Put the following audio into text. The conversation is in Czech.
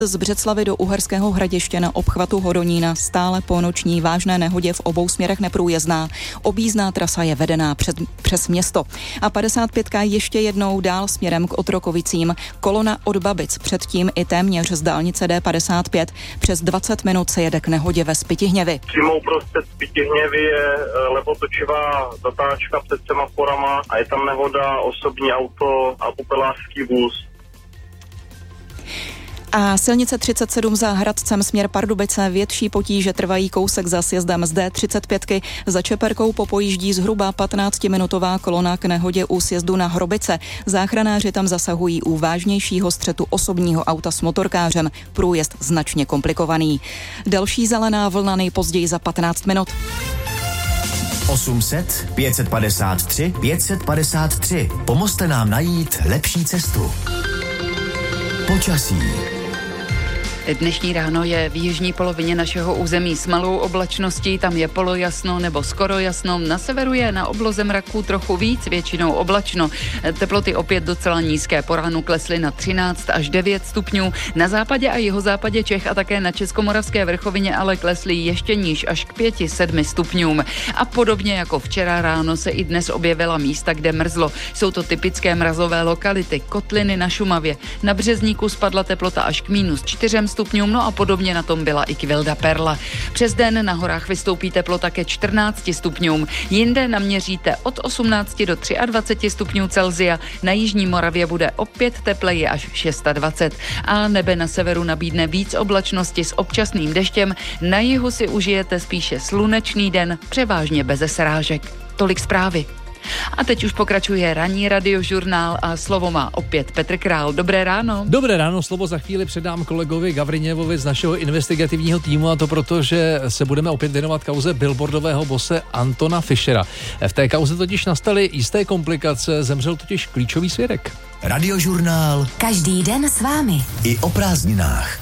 Z Břeclavy do Uherského Hradiště na obchvatu Hodonína stále po noční vážné nehodě v obou směrech neprůjezdná. Objízdná trasa je vedená přes město. A 55 ještě jednou dál směrem k Otrokovicím. Kolona od Babic, předtím i téměř z dálnice D55. Přes 20 minut se jede k nehodě ve Spytihněvi. Přímou prostřed Spytihněvy je levotočivá zatáčka před semaforama a je tam nehoda, osobní auto a popelářský vůz. A silnice 37 za Hradcem směr Pardubice, větší potíže trvají kousek za sjezdem z D35. Za Čeperkou popojíždí zhruba 15-minutová kolona k nehodě u sjezdu na Hrobice. Záchranáři tam zasahují u vážnějšího střetu osobního auta s motorkářem. Průjezd značně komplikovaný. Další zelená vlna nejpozději za 15 minut. 800 553 553. Pomozte nám najít lepší cestu. Počasí. Dnešní ráno je v jižní polovině našeho území s malou oblačností, tam je polojasno nebo skoro jasno. Na severu je na obloze mraků trochu víc, většinou oblačno. Teploty opět docela nízké, po ránu klesly na 13 až 9 stupňů. Na západě a jihozápadě Čech a také na Českomoravské vrchovině ale klesly ještě níž až k 5-7 stupňům. A podobně jako včera ráno se i dnes objevila místa, kde mrzlo. Jsou to typické mrazové lokality, kotliny na Šumavě. Na Březníku spadla teplota až k -4 stupňům, no a podobně na tom byla i Kvilda Perla. Přes den na horách vystoupí teplota ke 14 stupňům. Jinde naměříte od 18 do 23 stupňů Celsia. Na jižní Moravě bude opět tepleji až 26. A nebe na severu nabídne víc oblačnosti s občasným deštěm. Na jihu si užijete spíše slunečný den, převážně beze srážek. Tolik zprávy. A teď už pokračuje ranní radiožurnál a slovo má opět Petr Král. Dobré ráno. Dobré ráno, slovo za chvíli předám kolegovi Gavriněvovi z našeho investigativního týmu, a to proto, že se budeme opět věnovat kauze billboardového bose Antona Fischera. V té kauze totiž nastaly jisté komplikace, zemřel totiž klíčový svědek. Radiožurnál. Každý den s vámi. I o prázdninách.